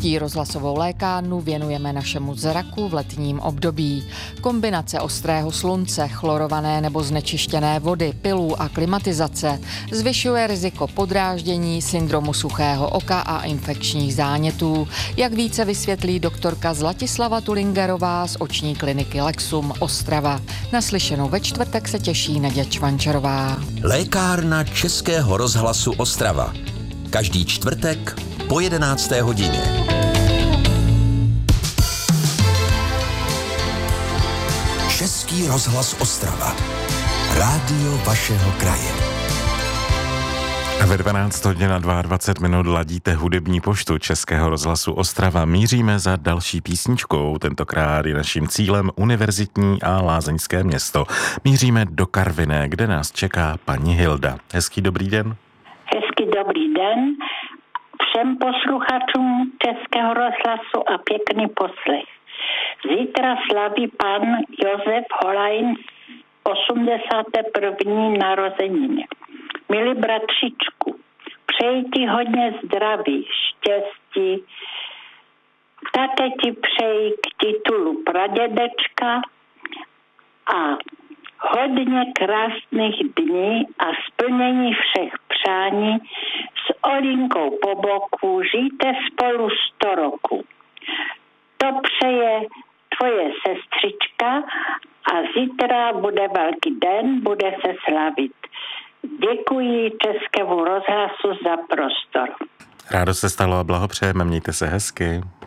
Český rozhlasovou lékárnu věnujeme našemu zraku v letním období. Kombinace ostrého slunce, chlorované nebo znečištěné vody, pilů a klimatizace zvyšuje riziko podráždění, syndromu suchého oka a infekčních zánětů. Jak více vysvětlí doktorka Zlatislava Tulingerová z oční kliniky Lexum Ostrava. Naslyšenou ve čtvrtek se těší Naděja Čvančarová. Lékárna Českého rozhlasu Ostrava. Každý čtvrtek po 11. hodině. Český rozhlas Ostrava. Rádio vašeho kraje. Ve 12 hodin a 22 minut ladíte hudební poštu Českého rozhlasu Ostrava. Míříme za další písničkou. Tentokrát je naším cílem univerzitní a lázeňské město. Míříme do Karviné, kde nás čeká paní Hilda. Hezký dobrý den. Hezký dobrý den všem posluchačům Českého rozhlasu a pěkný poslech. Zítra slaví pan Josef Holajn 81. narozeniny. Milí bratřičku, přeji ti hodně zdraví, štěstí. Také ti přeji k titulu pradědečka a hodně krásných dní a splnění všech přání s Olinkou po boku. Žijte spolu 100 roků. To přeje tvoje sestřička a zítra bude velký den, bude se slavit. Děkuji Českému rozhlasu za prostor. Rádo se stalo a blahopřejeme, mějte se hezky.